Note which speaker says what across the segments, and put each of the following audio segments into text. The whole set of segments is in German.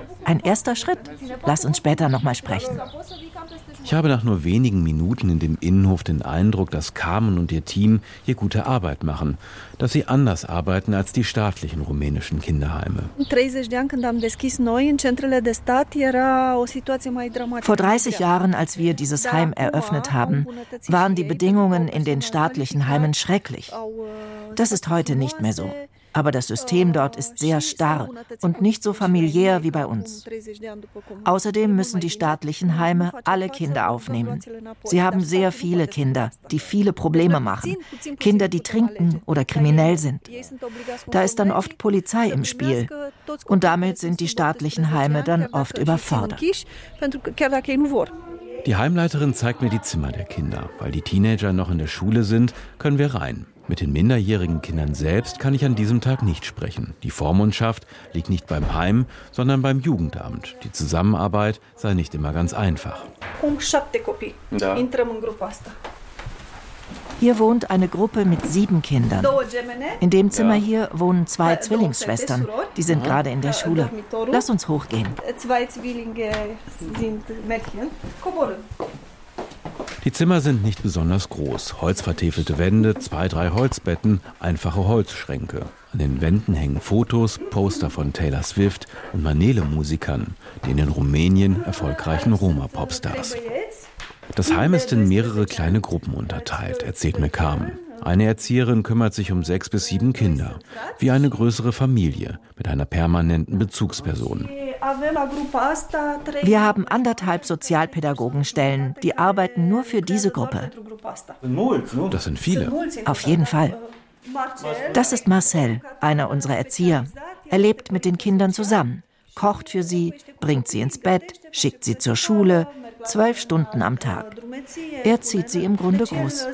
Speaker 1: Ein erster Schritt. Lass uns später noch mal sprechen.
Speaker 2: Ich habe nach nur wenigen Minuten in dem Innenhof den Eindruck, dass Carmen und ihr Team hier gute Arbeit machen, dass sie anders arbeiten als die staatlichen rumänischen Kinderheime.
Speaker 1: Vor 30 Jahren, als wir dieses Heim eröffnet haben, waren die Bedingungen in den staatlichen Heimen schrecklich. Das ist heute nicht mehr so. Aber das System dort ist sehr starr und nicht so familiär wie bei uns. Außerdem müssen die staatlichen Heime alle Kinder aufnehmen. Sie haben sehr viele Kinder, die viele Probleme machen. Kinder, die trinken oder kriminell sind. Da ist dann oft Polizei im Spiel. Und damit sind die staatlichen Heime dann oft überfordert.
Speaker 2: Die Heimleiterin zeigt mir die Zimmer der Kinder. Weil die Teenager noch in der Schule sind, können wir rein. Mit den minderjährigen Kindern selbst kann ich an diesem Tag nicht sprechen. Die Vormundschaft liegt nicht beim Heim, sondern beim Jugendamt. Die Zusammenarbeit sei nicht immer ganz einfach.
Speaker 1: Hier wohnt eine Gruppe mit 7 Kindern. In dem Zimmer hier wohnen 2 Zwillingsschwestern. Die sind gerade in der Schule. Lass uns hochgehen.
Speaker 3: 2 Zwillinge sind Mädchen.
Speaker 2: Die Zimmer sind nicht besonders groß. Holzvertäfelte Wände, 2, 3 Holzbetten, einfache Holzschränke. An den Wänden hängen Fotos, Poster von Taylor Swift und Manele-Musikern, den in Rumänien erfolgreichen Roma-Popstars. Das Heim ist in mehrere kleine Gruppen unterteilt, erzählt mir Carmen. Eine Erzieherin kümmert sich um 6 bis 7 Kinder, wie eine größere Familie mit einer permanenten Bezugsperson.
Speaker 1: Wir haben 1,5 Sozialpädagogenstellen, die arbeiten nur für diese Gruppe.
Speaker 2: Das sind viele.
Speaker 1: Auf jeden Fall. Das ist Marcel, einer unserer Erzieher. Er lebt mit den Kindern zusammen, kocht für sie, bringt sie ins Bett, schickt sie zur Schule, 12 Stunden am Tag. Er zieht sie im Grunde groß.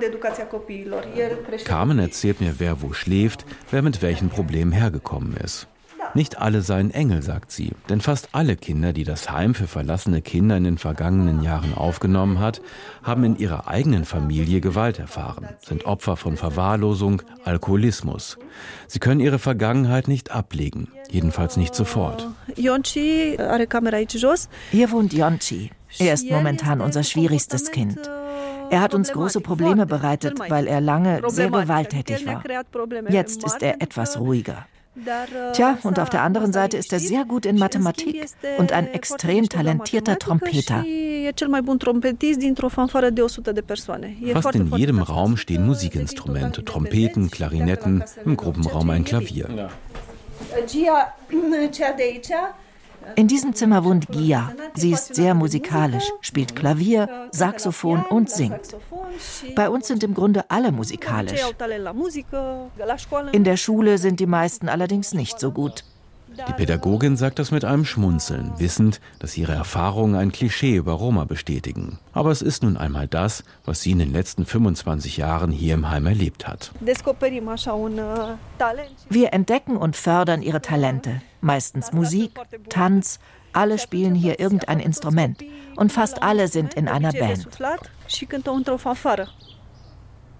Speaker 2: Carmen erzählt mir, wer wo schläft, wer mit welchen Problemen hergekommen ist. Nicht alle seien Engel, sagt sie, denn fast alle Kinder, die das Heim für verlassene Kinder in den vergangenen Jahren aufgenommen hat, haben in ihrer eigenen Familie Gewalt erfahren, sind Opfer von Verwahrlosung, Alkoholismus. Sie können ihre Vergangenheit nicht ablegen, jedenfalls nicht sofort.
Speaker 1: Hier wohnt Jonci. Er ist momentan unser schwierigstes Kind. Er hat uns große Probleme bereitet, weil er lange sehr gewalttätig war. Jetzt ist er etwas ruhiger. Tja, und auf der anderen Seite ist er sehr gut in Mathematik und ein extrem talentierter Trompeter.
Speaker 2: Fast in jedem Raum stehen Musikinstrumente, Trompeten, Klarinetten, im Gruppenraum ein Klavier.
Speaker 1: In diesem Zimmer wohnt Gia. Sie ist sehr musikalisch, spielt Klavier, Saxophon und singt. Bei uns sind im Grunde alle musikalisch. In der Schule sind die meisten allerdings nicht so gut.
Speaker 2: Die Pädagogin sagt das mit einem Schmunzeln, wissend, dass ihre Erfahrungen ein Klischee über Roma bestätigen. Aber es ist nun einmal das, was sie in den letzten 25 Jahren hier im Heim erlebt hat.
Speaker 1: Wir entdecken und fördern ihre Talente. Meistens Musik, Tanz, alle spielen hier irgendein Instrument. Und fast alle sind in einer Band.